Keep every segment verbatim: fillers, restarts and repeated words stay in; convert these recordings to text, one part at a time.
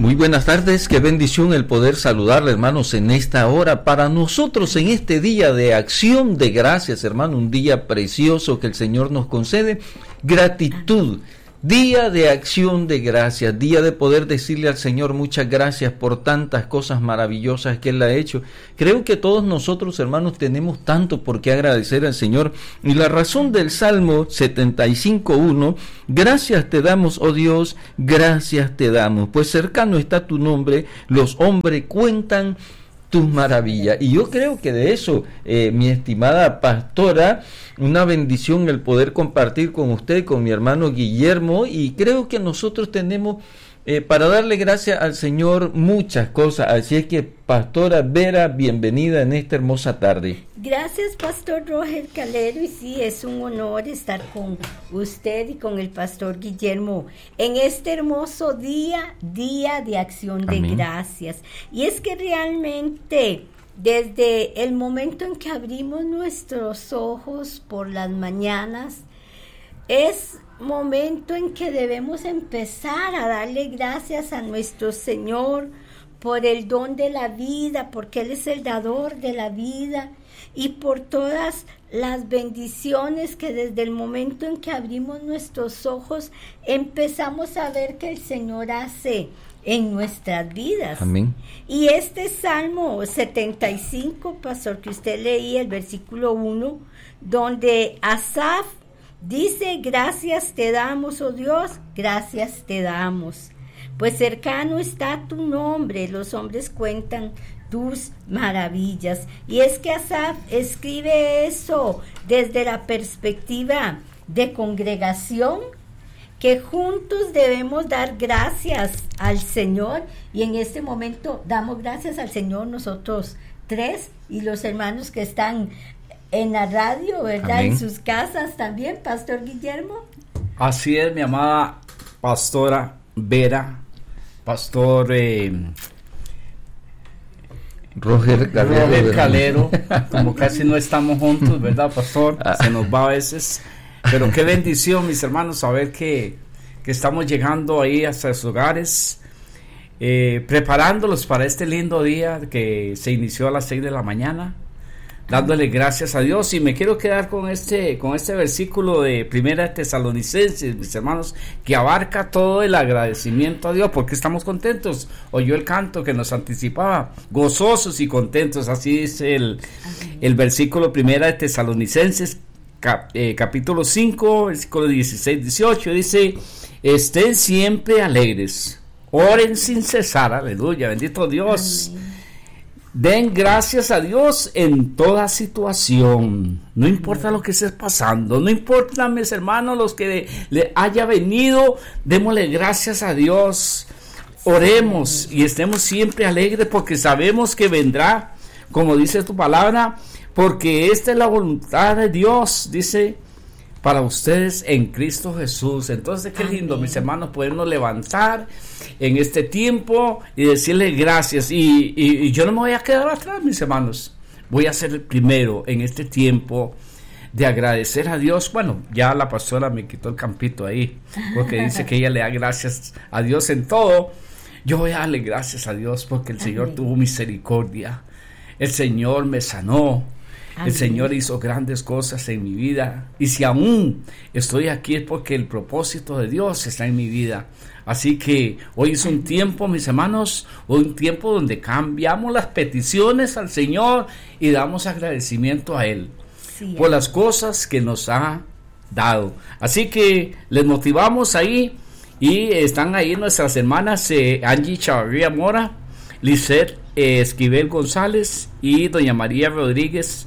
Muy buenas tardes, qué bendición el poder saludarle, hermanos, en esta hora. Para nosotros en este día de acción de gracias, hermano, un día precioso que el Señor nos concede, gratitud. Día de acción de gracias, día de poder decirle al Señor muchas gracias por tantas cosas maravillosas que Él ha hecho. Creo que todos nosotros, hermanos, tenemos tanto por qué agradecer al Señor. Y la razón del Salmo setenta y cinco uno, gracias te damos, oh Dios, gracias te damos, pues cercano está tu nombre, los hombres cuentan tus maravillas. Y yo creo que de eso, eh, mi estimada pastora, una bendición el poder compartir con usted, con mi hermano Guillermo, y creo que nosotros tenemos eh, para darle gracias al Señor muchas cosas. Así es que, pastora Vera, bienvenida en esta hermosa tarde. Gracias, pastor Roger Calero, y sí, es un honor estar con usted y con el pastor Guillermo en este hermoso día, día de acción de Amén. Gracias. Y es que realmente, desde el momento en que abrimos nuestros ojos por las mañanas, es momento en que debemos empezar a darle gracias a nuestro Señor por el don de la vida, porque Él es el dador de la vida, y por todas las bendiciones que desde el momento en que abrimos nuestros ojos empezamos a ver que el Señor hace en nuestras vidas. Amén. Y este Salmo setenta y cinco, pastor, que usted leía el versículo uno, donde Asaf dice, gracias te damos, oh Dios, gracias te damos. Pues cercano está tu nombre, los hombres cuentan tus maravillas. Y es que Asaf escribe eso desde la perspectiva de congregación, que juntos debemos dar gracias al Señor, y en este momento damos gracias al Señor nosotros tres y los hermanos que están en la radio, ¿verdad? Amén. En sus casas también, pastor Guillermo. Así es, mi amada pastora Vera, pastor eh, Roger Calero, Roger Calero, como casi no estamos juntos, ¿verdad, pastor? Se nos va a veces, pero qué bendición, mis hermanos, saber que, que estamos llegando ahí hasta sus hogares, eh, preparándolos para este lindo día que se inició a las seis de la mañana, dándole gracias a Dios. Y me quiero quedar con este con este versículo de Primera de Tesalonicenses, mis hermanos, que abarca todo el agradecimiento a Dios, porque estamos contentos. Oyó el canto que nos anticipaba, gozosos y contentos, así dice el, el versículo Primera de Tesalonicenses, cap, eh, capítulo cinco, versículo dieciséis, dieciocho, dice, estén siempre alegres, oren sin cesar, aleluya, bendito Dios. Amén. Den gracias a Dios en toda situación, no importa lo que esté pasando, no importa, mis hermanos, los que le haya venido, démosle gracias a Dios, oremos y estemos siempre alegres, porque sabemos que vendrá, como dice tu palabra, porque esta es la voluntad de Dios, dice, para ustedes en Cristo Jesús. Entonces, qué lindo, Amén. Mis hermanos, podernos levantar en este tiempo y decirle gracias. Y, y, y yo no me voy a quedar atrás, mis hermanos. Voy a ser el primero en este tiempo de agradecer a Dios. Bueno, ya la pastora me quitó el campito ahí, porque dice que ella le da gracias a Dios en todo. Yo voy a darle gracias a Dios porque el Amén. Señor tuvo misericordia. El Señor me sanó. Amén. El Señor hizo grandes cosas en mi vida, y si aún estoy aquí es porque el propósito de Dios está en mi vida. Así que hoy es un tiempo, mis hermanos, un tiempo donde cambiamos las peticiones al Señor y damos agradecimiento a Él, sí, por las cosas que nos ha dado. Así que les motivamos ahí, y están ahí nuestras hermanas eh, Angie Chavarría Mora, Lisette eh, Esquivel González y doña María Rodríguez.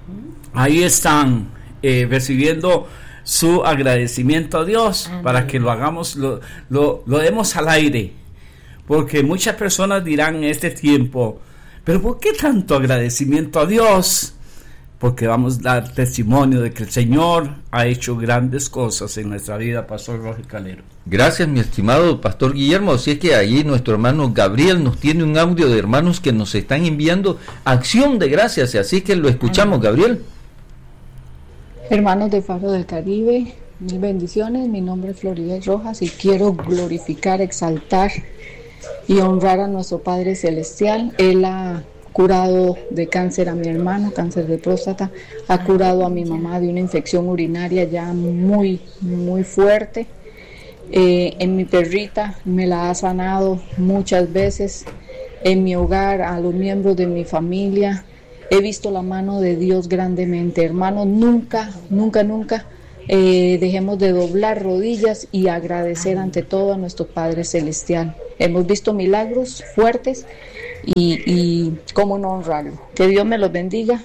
Ahí están eh, recibiendo su agradecimiento a Dios. Amén. Para que lo hagamos, lo, lo, lo demos al aire, porque muchas personas dirán en este tiempo, pero ¿por qué tanto agradecimiento a Dios? Porque vamos a dar testimonio de que el Señor ha hecho grandes cosas en nuestra vida, pastor Roger Calero. Gracias, mi estimado pastor Guillermo. Así es que allí nuestro hermano Gabriel nos tiene un audio de hermanos que nos están enviando acción de gracias, así que lo escuchamos. Amén. Gabriel. Hermanos de Faro del Caribe, mil bendiciones. Mi nombre es Floribel Rojas y quiero glorificar, exaltar y honrar a nuestro Padre Celestial. Él ha curado de cáncer a mi hermano, cáncer de próstata, ha curado a mi mamá de una infección urinaria ya muy, muy fuerte. Eh, en mi perrita me la ha sanado muchas veces. En mi hogar, a los miembros de mi familia, he visto la mano de Dios grandemente. Hermanos, nunca, nunca, nunca eh, dejemos de doblar rodillas y agradecer ante todo a nuestro Padre Celestial. Hemos visto milagros fuertes y, y cómo no honrarlo. Que Dios me los bendiga.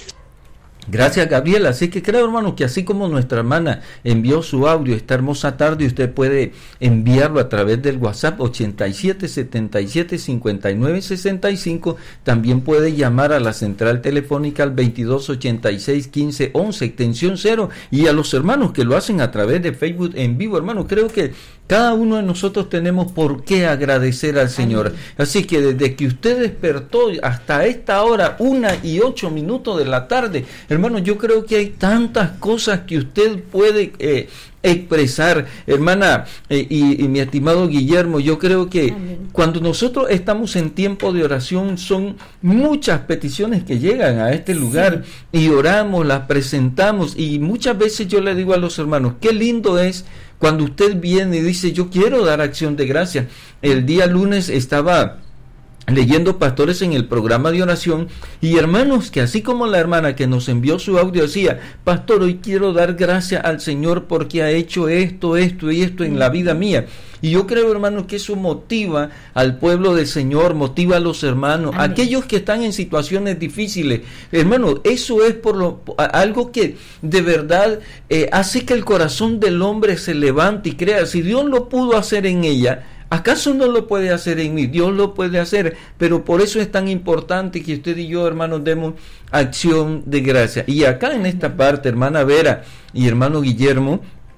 Gracias, Gabriela. Así que creo, hermano, que así como nuestra hermana envió su audio esta hermosa tarde, usted puede enviarlo a través del WhatsApp ochenta y siete, setenta y siete, cincuenta y nueve, sesenta y cinco. También puede llamar a la central telefónica al veintidós ochenta y seis, quince, once, extensión cero. Y a los hermanos que lo hacen a través de Facebook en vivo, hermano, creo que cada uno de nosotros tenemos por qué agradecer al Señor. Amén. Así que desde que usted despertó hasta esta hora, una y ocho minutos de la tarde, hermano, yo creo que hay tantas cosas que usted puede eh, expresar, hermana, eh, y, y mi estimado Guillermo. Yo creo que Amén. Cuando nosotros estamos en tiempo de oración, son muchas peticiones que llegan a este lugar, sí. Y oramos, las presentamos, y muchas veces yo le digo a los hermanos, qué lindo es cuando usted viene y dice, yo quiero dar acción de gracias. El día lunes estaba leyendo pastores en el programa de oración, y hermanos que así como la hermana que nos envió su audio decía, pastor, hoy quiero dar gracias al Señor porque ha hecho esto, esto y esto en la vida mía. Y yo creo, hermanos, que eso motiva al pueblo del Señor, motiva a los hermanos, Amén. Aquellos que están en situaciones difíciles. Hermano, eso es por lo, algo que de verdad eh, hace que el corazón del hombre se levante y crea. Si Dios lo pudo hacer en ella, ¿acaso no lo puede hacer en mí? Dios lo puede hacer, pero por eso es tan importante que usted y yo, hermanos, demos acción de gracia. Y acá en esta parte, hermana Vera y hermano Guillermo,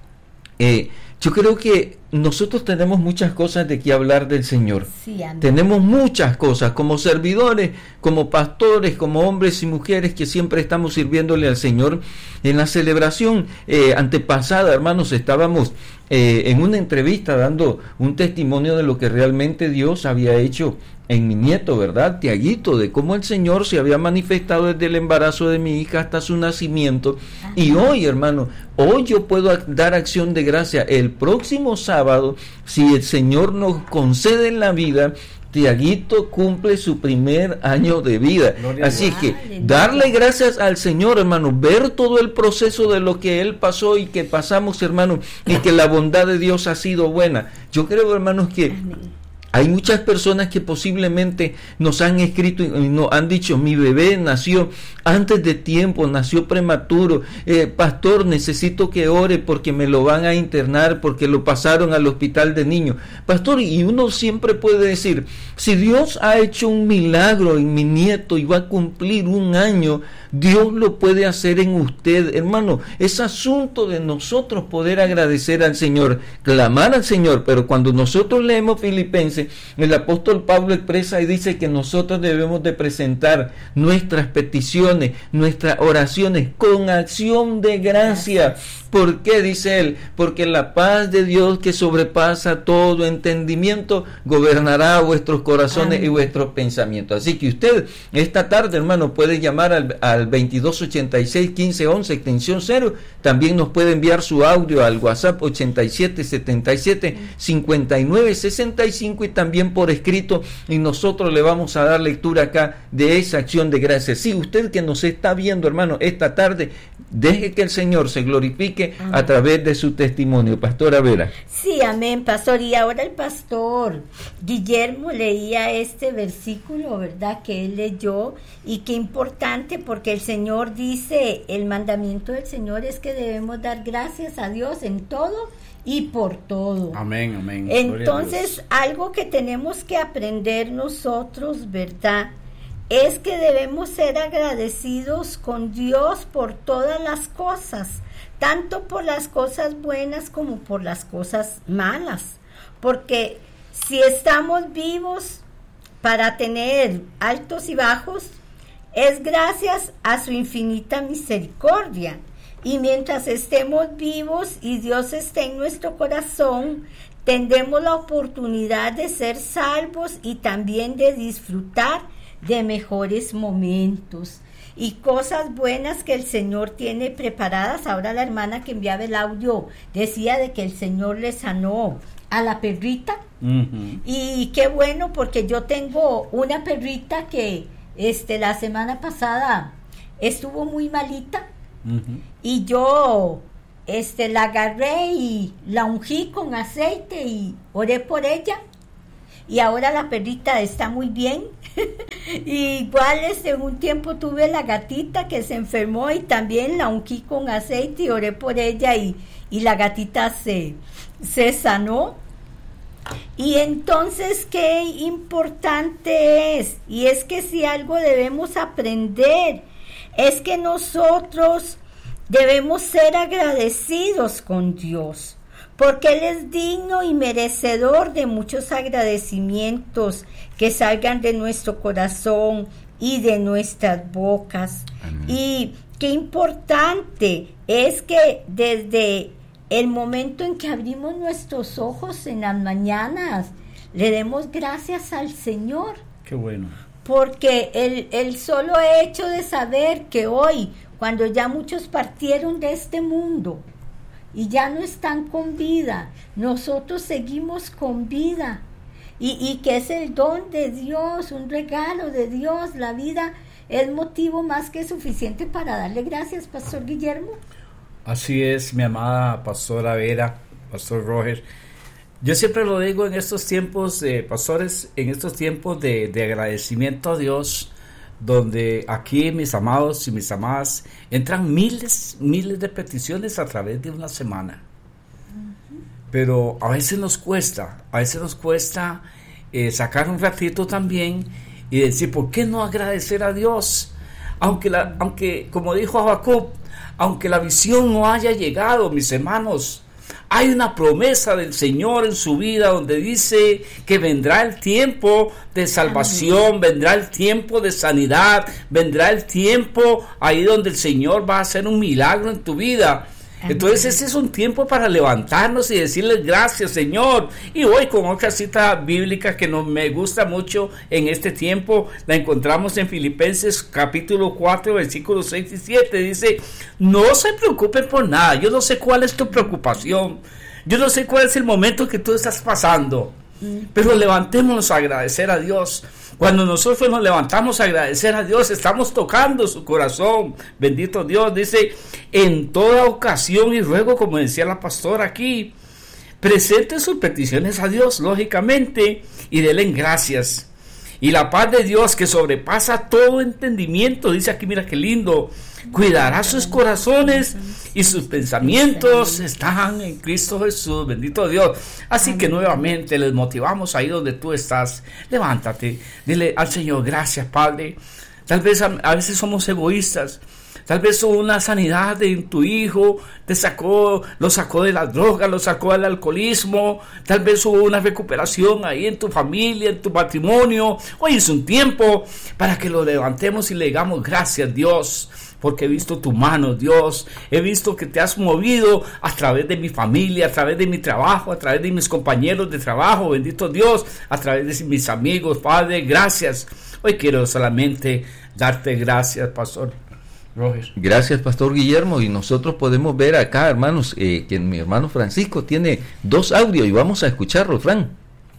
eh, yo creo que nosotros tenemos muchas cosas de qué hablar del Señor. Sí, tenemos muchas cosas, como servidores, como pastores, como hombres y mujeres que siempre estamos sirviéndole al Señor. En la celebración eh, antepasada, hermanos, estábamos eh, en una entrevista dando un testimonio de lo que realmente Dios había hecho en mi nieto, ¿verdad? Tiaguito, de cómo el Señor se había manifestado desde el embarazo de mi hija hasta su nacimiento. Ajá. Y hoy, hermano, hoy yo puedo dar acción de gracia. El próximo sábado, si el Señor nos concede en la vida, Tiaguito cumple su primer año de vida. Gloria Así es que darle gracias al Señor, hermano, ver todo el proceso de lo que Él pasó y que pasamos, hermano, y que la bondad de Dios ha sido buena. Yo creo, hermanos, que Amén. Hay muchas personas que posiblemente nos han escrito y nos han dicho, mi bebé nació antes de tiempo, nació prematuro, eh, pastor, necesito que ore porque me lo van a internar, porque lo pasaron al hospital de niños. Pastor, y uno siempre puede decir, si Dios ha hecho un milagro en mi nieto y va a cumplir un año, Dios lo puede hacer en usted, hermano. Es asunto de nosotros poder agradecer al Señor, clamar al Señor, pero cuando nosotros leemos Filipenses, el apóstol Pablo expresa y dice que nosotros debemos de presentar nuestras peticiones, nuestras oraciones con acción de gracia. ¿Por qué? Dice él, porque la paz de Dios que sobrepasa todo entendimiento gobernará vuestros corazones Amén. Y vuestros pensamientos. Así que usted esta tarde, hermano, puede llamar al, al veintidós ochenta y seis, quince, once, extensión cero. También nos puede enviar su audio al WhatsApp ochenta y siete, setenta y siete, cincuenta y nueve, sesenta y cinco y también por escrito, y nosotros le vamos a dar lectura acá de esa acción de gracias. Si sí, usted que nos está viendo, hermano, esta tarde, deje que el Señor se glorifique Amén. A través de su testimonio. Pastora Vera. Sí, amén, pastor. Y ahora el pastor Guillermo leía este versículo, ¿verdad?, que él leyó, y qué importante, porque el Señor dice, el mandamiento del Señor es que debemos dar gracias a Dios en todo y por todo. Amén, amén. Entonces, algo que tenemos que aprender nosotros, ¿verdad?, es que debemos ser agradecidos con Dios por todas las cosas, tanto por las cosas buenas como por las cosas malas, porque si estamos vivos para tener altos y bajos, es gracias a su infinita misericordia. Y mientras estemos vivos y Dios esté en nuestro corazón, tendremos la oportunidad de ser salvos y también de disfrutar de mejores momentos y cosas buenas que el Señor tiene preparadas. Ahora la hermana que enviaba el audio decía de que el Señor le sanó a la perrita. Uh-huh. Y qué bueno, porque yo tengo una perrita que este la semana pasada estuvo muy malita. Uh-huh. Y yo este la agarré y la ungí con aceite y oré por ella, y ahora la perrita está muy bien. Y igual este un tiempo tuve la gatita que se enfermó y también la ungí con aceite y oré por ella, y, y la gatita se, se sanó. Y entonces qué importante es, y es que si algo debemos aprender, es que nosotros debemos ser agradecidos con Dios, porque Él es digno y merecedor de muchos agradecimientos que salgan de nuestro corazón y de nuestras bocas. Amén. Y qué importante es que desde el momento en que abrimos nuestros ojos en las mañanas, le demos gracias al Señor. Qué bueno. Porque el, el solo hecho de saber que hoy, cuando ya muchos partieron de este mundo y ya no están con vida, nosotros seguimos con vida, y, y que es el don de Dios, un regalo de Dios, la vida es motivo más que suficiente para darle gracias, Pastor Guillermo. Así es, mi amada Pastora Vera, Pastor Roger. Yo siempre lo digo en estos tiempos, de pastores, en estos tiempos de, de agradecimiento a Dios, donde aquí mis amados y mis amadas entran miles, miles de peticiones a través de una semana. Uh-huh. Pero a veces nos cuesta, a veces nos cuesta eh, sacar un ratito también y decir, ¿por qué no agradecer a Dios? Aunque, la, aunque como dijo Habacuc, aunque la visión no haya llegado, mis hermanos, hay una promesa del Señor en su vida donde dice que vendrá el tiempo de salvación, vendrá el tiempo de sanidad, vendrá el tiempo ahí donde el Señor va a hacer un milagro en tu vida. Entonces ese es un tiempo para levantarnos y decirle gracias, Señor. Y hoy con otra cita bíblica que no me gusta mucho en este tiempo, la encontramos en Filipenses capítulo cuatro, versículos seis y siete. Dice, no se preocupen por nada. Yo no sé cuál es tu preocupación, yo no sé cuál es el momento que tú estás pasando, pero levantémonos a agradecer a Dios. Cuando nosotros nos levantamos a agradecer a Dios, estamos tocando su corazón. Bendito Dios. Dice, en toda ocasión y ruego, como decía la pastora aquí, presenten sus peticiones a Dios, lógicamente, y denle gracias. Y la paz de Dios, que sobrepasa todo entendimiento, dice aquí, mira qué lindo, cuidará sus corazones y sus pensamientos están en Cristo Jesús. Bendito Dios. Así que nuevamente les motivamos ahí donde tú estás. Levántate, dile al Señor, gracias, Padre. Tal vez a, a veces somos egoístas. Tal vez hubo una sanidad de tu hijo, te sacó, lo sacó de la droga, lo sacó del alcoholismo. Tal vez hubo una recuperación ahí en tu familia, en tu matrimonio. Hoy es un tiempo para que lo levantemos y le digamos gracias, Dios, porque he visto tu mano, Dios. He visto que te has movido a través de mi familia, a través de mi trabajo, a través de mis compañeros de trabajo, bendito Dios, a través de mis amigos, Padre, gracias. Hoy quiero solamente darte gracias, Pastor Roger. Gracias, Pastor Guillermo. Y nosotros podemos ver acá, hermanos, eh, que mi hermano Francisco tiene dos audios y vamos a escucharlo, Fran.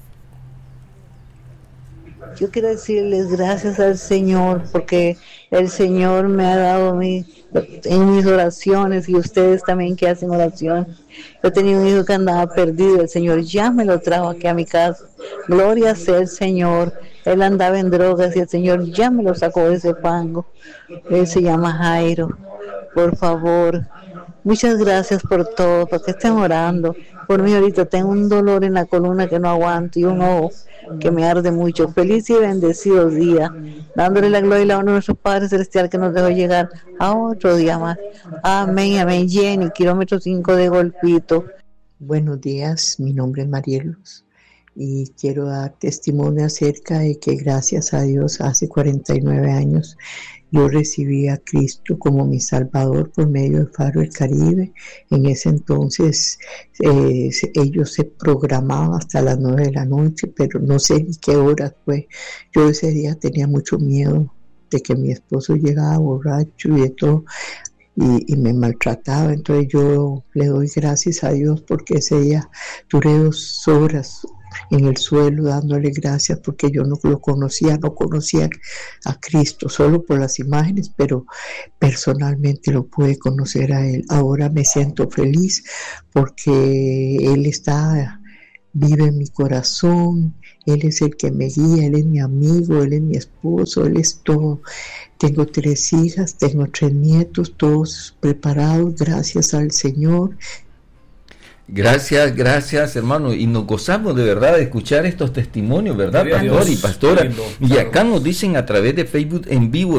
Yo quiero decirles gracias al Señor, porque el Señor me ha dado mi, en mis oraciones, y ustedes también que hacen oración. Yo tenía un hijo que andaba perdido, el Señor ya me lo trajo aquí a mi casa. Gloria sea el Señor. Él andaba en drogas y el Señor ya me lo sacó de ese fango. Él se llama Jairo. Por favor, muchas gracias por todo, porque estén orando por mí. Ahorita tengo un dolor en la columna que no aguanto y un ojo que me arde mucho. Feliz y bendecido día, dándole la gloria y la honra a nuestro Padre Celestial que nos dejó llegar a otro día más. Amén, amén. Jenny, kilómetro cinco de Golpito. Buenos días, mi nombre es Marielos y quiero dar testimonio acerca de que gracias a Dios hace cuarenta y nueve años yo recibí a Cristo como mi Salvador por medio del Faro del Caribe. En ese entonces eh, ellos se programaban hasta las nueve de la noche, pero no sé ni qué hora fue. Yo ese día tenía mucho miedo de que mi esposo llegaba borracho y de todo, y, y me maltrataba. Entonces yo le doy gracias a Dios porque ese día duré dos horas en el suelo dándole gracias porque yo no lo conocía, no conocía a Cristo solo por las imágenes, pero personalmente lo pude conocer a Él. Ahora me siento feliz porque Él está, vive en mi corazón, Él es el que me guía, Él es mi amigo, Él es mi esposo, Él es todo. Tengo tres hijas, tengo tres nietos, todos preparados, gracias al Señor. Gracias, gracias, hermano, y nos gozamos de verdad de escuchar estos testimonios, ¿verdad, pastor y pastora? Y acá nos dicen a través de Facebook en vivo,